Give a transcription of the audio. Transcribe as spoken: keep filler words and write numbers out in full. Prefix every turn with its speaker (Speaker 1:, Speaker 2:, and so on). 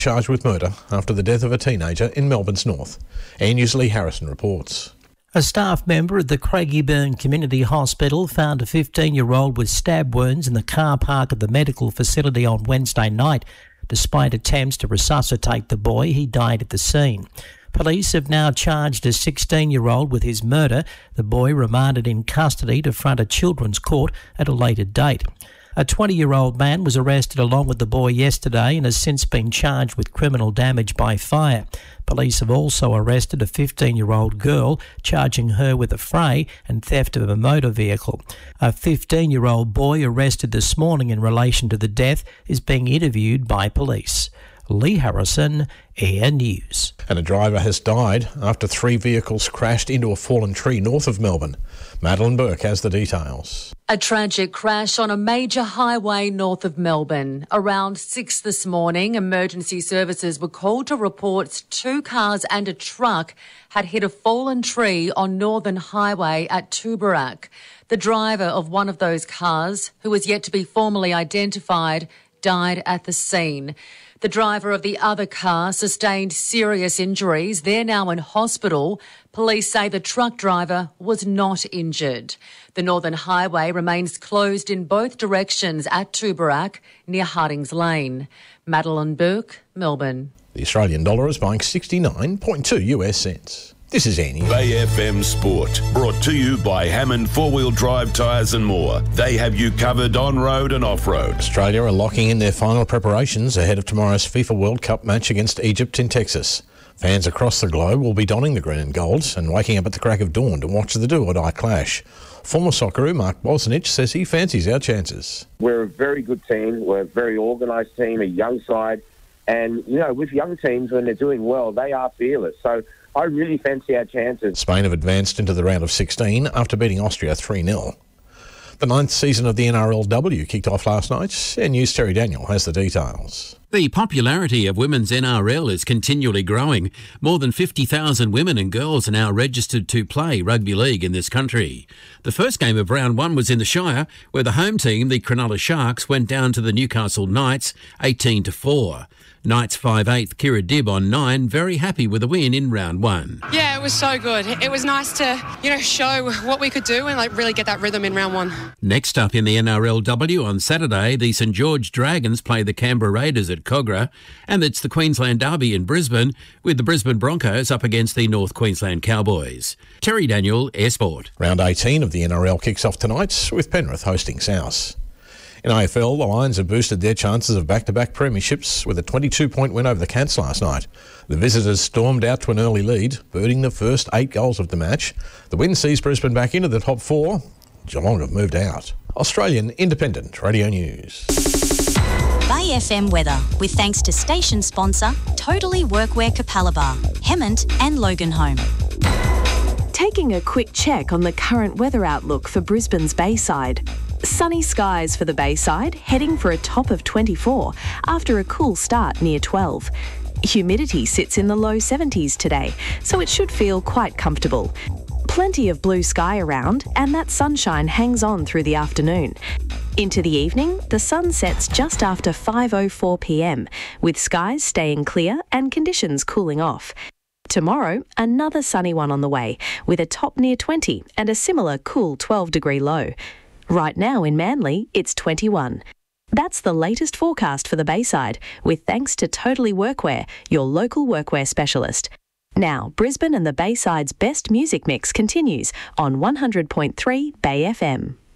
Speaker 1: charged with murder after the death of a teenager in Melbourne's north. Air News' Lee Harrison reports.
Speaker 2: A staff member at the Craigieburn Community Hospital found a fifteen-year-old with stab wounds in the car park at the medical facility on Wednesday night. Despite attempts to resuscitate the boy, he died at the scene. Police have now charged a sixteen-year-old with his murder. The boy remanded in custody to front a children's court at a later date. A twenty-year-old man was arrested along with the boy yesterday and has since been charged with criminal damage by fire. Police have also arrested a fifteen-year-old girl, charging her with affray and theft of a motor vehicle. A fifteen-year-old boy arrested this morning in relation to the death is being interviewed by police. Lee Harrison, Air News.
Speaker 1: And a driver has died after three vehicles crashed into a fallen tree north of Melbourne. Madeline Burke has the details.
Speaker 3: A tragic crash on a major highway north of Melbourne. Around six this morning, emergency services were called to reports two cars and a truck had hit a fallen tree on Northern Highway at Tooborac. The driver of one of those cars, who was yet to be formally identified, died at the scene. The driver of the other car sustained serious injuries. They're now in hospital. Police say the truck driver was not injured. The Northern Highway remains closed in both directions at Tooborac near Hardings Lane. Madeline Burke, Melbourne.
Speaker 1: The Australian dollar is buying sixty-nine point two US cents. This is Annie.
Speaker 4: Bay F M Sport, brought to you by Hammond Four-Wheel Drive Tyres and More. They have you covered on-road and off-road.
Speaker 1: Australia are locking in their final preparations ahead of tomorrow's FIFA World Cup match against Egypt in Texas. Fans across the globe will be donning the green and gold and waking up at the crack of dawn to watch the do-or-die clash. Former Socceroo Mark Bosnich says he fancies our chances.
Speaker 5: We're a very good team. We're a very organised team, a young side. And, you know, with young teams, when they're doing well, they are fearless. So I really fancy our chances.
Speaker 1: Spain have advanced into the round of sixteen after beating Austria three nil. The ninth season of the N R L W kicked off last night. Air News' Terry Daniel has the details.
Speaker 6: The popularity of women's N R L is continually growing. More than fifty thousand women and girls are now registered to play rugby league in this country. The first game of round one was in the Shire, where the home team, the Cronulla Sharks, went down to the Newcastle Knights eighteen to four. Knights five eighth Kira Dibb on nine, very happy with the win in round one.
Speaker 7: Yeah, it was so good. It was nice to, you know, show what we could do and like really get that rhythm in round one.
Speaker 6: Next up in the N R L W on Saturday, the St George Dragons play the Canberra Raiders at Cogra, and it's the Queensland Derby in Brisbane, with the Brisbane Broncos up against the North Queensland Cowboys. Terry Daniel, Air Sport.
Speaker 1: Round eighteen of the N R L kicks off tonight with Penrith hosting South. In A F L, the Lions have boosted their chances of back-to-back premierships with a twenty-two point win over the Cats last night. The visitors stormed out to an early lead, birding the first eight goals of the match. The win sees Brisbane back into the top four. Geelong have moved out. Australian Independent Radio News.
Speaker 8: Bay F M weather, with thanks to station sponsor Totally Workwear Capalaba, Hemmant and Loganholme.
Speaker 9: Taking a quick check on the current weather outlook for Brisbane's Bayside. Sunny skies for the Bayside, heading for a top of twenty-four after a cool start near twelve. Humidity sits in the low seventies today, so it should feel quite comfortable. Plenty of blue sky around, and that sunshine hangs on through the afternoon. Into the evening, the sun sets just after five oh four p m, with skies staying clear and conditions cooling off. Tomorrow, another sunny one on the way, with a top near twenty and a similar cool twelve degree low. Right now in Manly, it's twenty-one. That's the latest forecast for the Bayside, with thanks to Totally Workwear, your local workwear specialist. Now, Brisbane and the Bayside's best music mix continues on one hundred point three Bay F M.